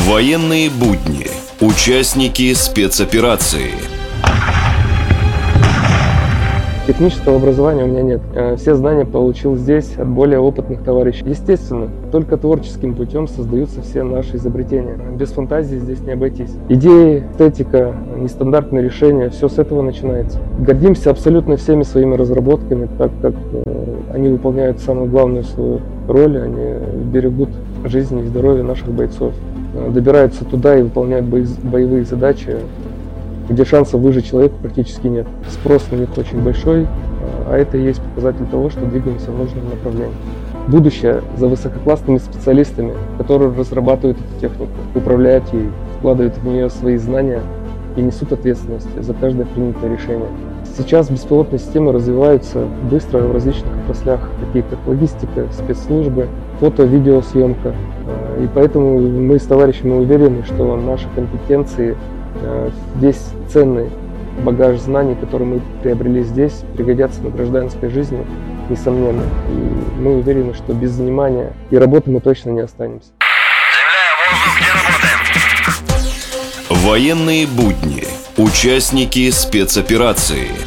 Военные будни. Участники спецоперации. Технического образования у меня нет. Все знания получил здесь от более опытных товарищей. Естественно, только творческим путем создаются все наши изобретения. Без фантазии здесь не обойтись. Идеи, эстетика, нестандартные решения – все с этого начинается. Гордимся абсолютно всеми своими разработками, так как они выполняют самую главную свою роль. Они берегут жизни и здоровье наших бойцов. Добираются туда и выполняют боевые задачи, где шансов выжить человеку практически нет. Спрос на них очень большой, а это и есть показатель того, что двигаемся в нужном направлении. Будущее за высококлассными специалистами, которые разрабатывают эту технику, управляют ей, вкладывают в нее свои знания и несут ответственность за каждое принятое решение. Сейчас беспилотные системы развиваются быстро в различных отраслях, такие как логистика, спецслужбы, фото-видеосъемка. И поэтому мы с товарищами уверены, что наши компетенции, весь ценный багаж знаний, который мы приобрели здесь, пригодятся на гражданской жизни, несомненно. И мы уверены, что без внимания и работы мы точно не останемся. Военные будни. Участники спецоперации.